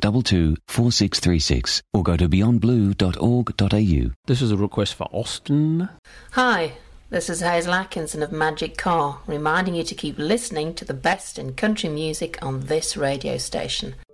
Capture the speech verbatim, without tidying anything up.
two two, four six three six or go to beyond blue dot org dot a u. This is a request for Austin. Hi, this is Hazel Atkinson of Magic Car, reminding you to keep listening to the best in country music on this radio station.